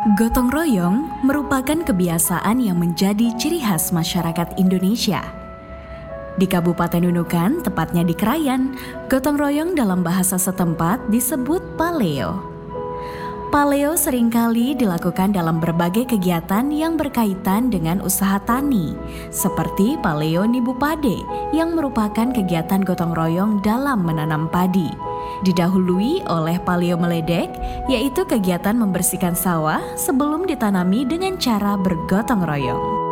Gotong royong merupakan kebiasaan yang menjadi ciri khas masyarakat Indonesia. Di Kabupaten Nunukan, tepatnya di Krayan, gotong royong dalam bahasa setempat disebut paleo. Paleo seringkali dilakukan dalam berbagai kegiatan yang berkaitan dengan usaha tani, seperti paleo nibu pade yang merupakan kegiatan gotong royong dalam menanam padi. Didahului oleh paleo meledek, yaitu kegiatan membersihkan sawah sebelum ditanami dengan cara bergotong royong.